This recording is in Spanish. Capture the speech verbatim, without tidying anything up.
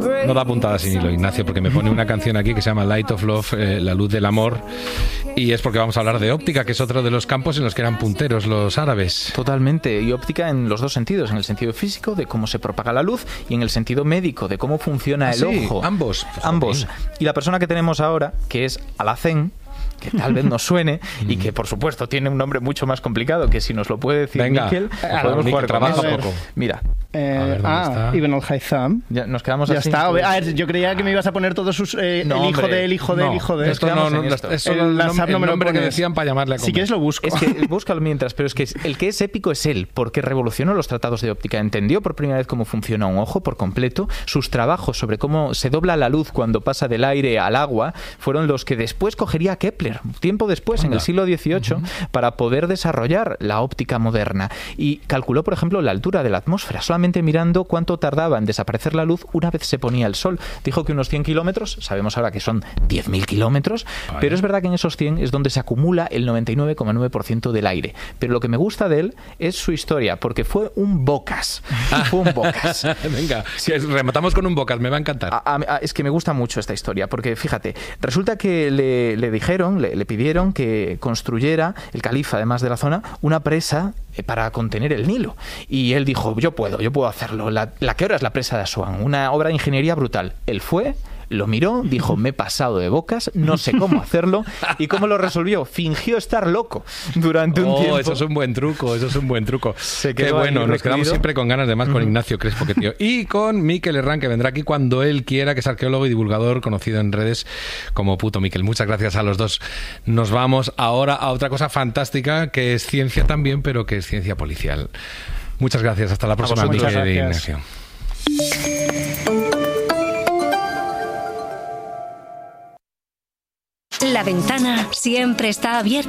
no da puntada sin hilo, Ignacio, porque me pone una canción aquí que se llama Light of Love, eh, La luz del amor, y es porque vamos a hablar de óptica, que es otro de los campos en los que eran punteros los árabes. Totalmente, y óptica en los dos sentidos, en el sentido físico de cómo se propaga la luz y en el sentido médico de cómo funciona ¿Ah, el sí? ojo. Ambos. Ambos. Y la persona que tenemos ahora, que es Alhacén, que tal vez nos suene y que por supuesto tiene un nombre mucho más complicado, que si nos lo puede decir Venga, Miquel, a podemos Miquel, jugar con trabaja eso. poco. Mira, Eh, A ver, ¿dónde ah, está? Ibn al-Haytham. ya nos quedamos Ya así. está. A ver, yo creía que me ibas a poner todos sus... Eh, No, el hijo hombre, del hijo del no, hijo de... esto no, no, en esto esto. es solo El el, nom- WhatsApp no el me lo nombre que pones. decían para llamarle a comer. Si quieres lo busco. Es que búscalo mientras, pero es que el que es épico es él, porque revolucionó los tratados de óptica, entendió por primera vez cómo funciona un ojo por completo, sus trabajos sobre cómo se dobla la luz cuando pasa del aire al agua fueron los que después cogería Kepler, tiempo después, Anda. en el siglo dieciocho, Uh-huh. para poder desarrollar la óptica moderna. Y calculó, por ejemplo, la altura de la atmósfera, solamente mirando cuánto tardaba en desaparecer la luz una vez se ponía el sol. Dijo que unos cien kilómetros, sabemos ahora que son diez mil kilómetros, Vale. pero es verdad que en esos cien es donde se acumula el noventa y nueve coma nueve por ciento del aire. Pero lo que me gusta de él es su historia, porque fue un bocas. Fue un bocas. Venga, que rematamos con un bocas, me va a encantar. A- a- a- es que me gusta mucho esta historia, porque fíjate, resulta que le, le dijeron, le, le pidieron que construyera, el califa además de la zona, una presa eh, para contener el Nilo. Y él dijo, yo puedo, yo puedo hacerlo. La, la que ahora es la presa de Asuán, una obra de ingeniería brutal. Él fue... Lo miró, dijo, me he pasado de bocas, no sé cómo hacerlo. ¿Y cómo lo resolvió? Fingió estar loco durante un Oh, tiempo. eso es un buen truco, eso es un buen truco. Se Qué quedó bueno, ahí nos quedamos recluido. siempre con ganas de más con Ignacio Crespo, que tío. Y con Miquel Herrán, que vendrá aquí cuando él quiera, que es arqueólogo y divulgador conocido en redes como Puto Miquel. Muchas gracias a los dos. Nos vamos ahora a otra cosa fantástica, que es ciencia también, pero que es ciencia policial. Muchas gracias, hasta la próxima, vosotros. Miquel e Muchas Ignacio. La ventana siempre está abierta.